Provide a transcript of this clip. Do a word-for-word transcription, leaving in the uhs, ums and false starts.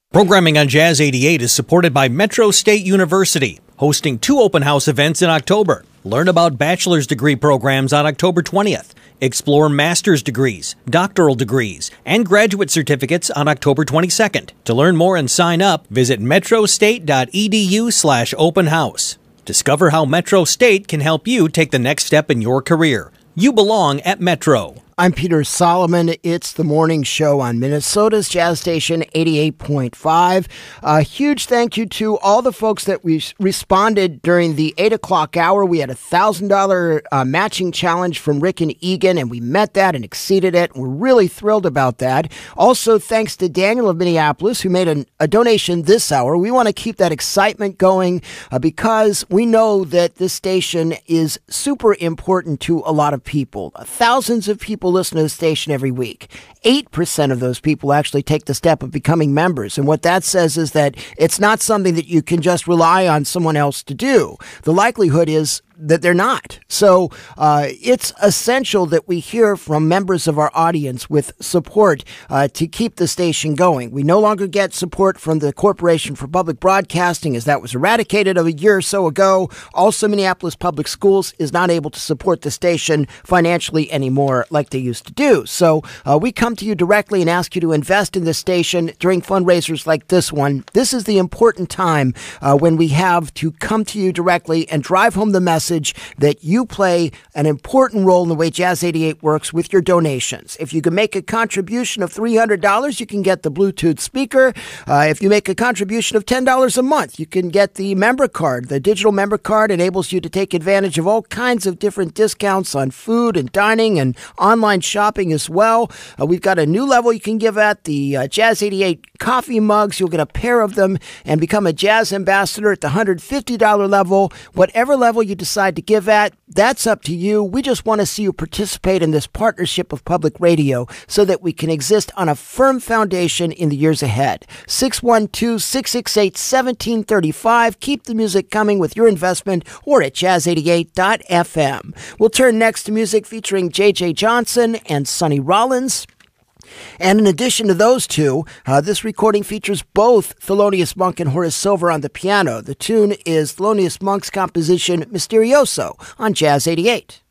Programming on Jazz eighty-eight is supported by Metro State University, hosting two open house events in October. Learn about bachelor's degree programs on October twentieth. Explore master's degrees, doctoral degrees, and graduate certificates on October twenty-second. To learn more and sign up, visit metrostate.edu slash open house. Discover how Metro State can help you take the next step in your career. You belong at Metro. I'm Peter Solomon. It's the morning show on Minnesota's Jazz Station eighty-eight point five. A huge thank you to all the folks that we responded during the eight o'clock hour. We had a one thousand dollars uh, matching challenge from Rick and Egan, and we met that and exceeded it. We're really thrilled about that. Also, thanks to Daniel of Minneapolis, who made an, a donation this hour. We want to keep that excitement going uh, because we know that this station is super important to a lot of people. Thousands of people listen to the station every week. eight percent of those people actually take the step of becoming members. And what that says is that it's not something that you can just rely on someone else to do. The likelihood is that they're not. So uh, it's essential that we hear from members of our audience with support uh, to keep the station going. We no longer get support from the Corporation for Public Broadcasting, as that was eradicated a year or so ago. Also, Minneapolis Public Schools is not able to support the station financially anymore like they used to do. So uh, we come to you directly and ask you to invest in the station during fundraisers like this one. This is the important time uh, when we have to come to you directly and drive home the message that you play an important role in the way Jazz eighty-eight works with your donations. If you can make a contribution of three hundred dollars, you can get the Bluetooth speaker. Uh, if you make a contribution of ten dollars a month, you can get the member card. The digital member card enables you to take advantage of all kinds of different discounts on food and dining and online shopping as well. Uh, we've got a new level you can give at, the uh, Jazz eighty-eight coffee mugs. You'll get a pair of them and become a Jazz ambassador at the one hundred fifty dollars level. Whatever level you decide to give at, that's up to you. We just want to see you participate in this partnership of public radio so that we can exist on a firm foundation in the years ahead. six one two, six six eight, one seven three five. Keep the music coming with your investment or at jazz eighty-eight dot f m. We'll turn next to music featuring J J Johnson and Sonny Rollins. And in addition to those two, uh, this recording features both Thelonious Monk and Horace Silver on the piano. The tune is Thelonious Monk's composition Mysterioso on Jazz eighty-eight.